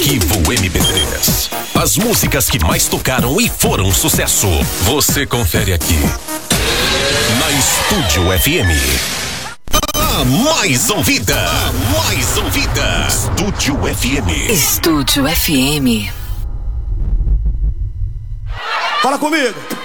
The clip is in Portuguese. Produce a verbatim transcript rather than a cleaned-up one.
Arquivo M P três. As músicas que mais tocaram e foram sucesso. Você confere aqui na Estúdio F M. A mais ouvida, a mais ouvida. Estúdio F M. Estúdio F M. Fala comigo.